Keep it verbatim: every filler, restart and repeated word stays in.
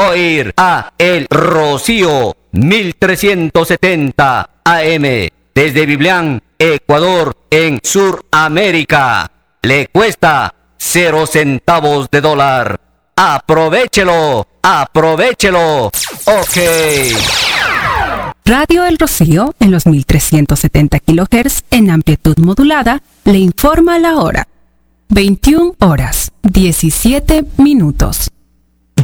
oír a El Rocío mil trescientos setenta A M desde Biblián, Ecuador, en Suramérica. Le cuesta cero centavos de dólar. Aprovechelo, aprovechelo. Ok. Radio El Rocío, en los mil trescientos setenta kilohertz en amplitud modulada, le informa la hora. veintiuna horas, diecisiete minutos.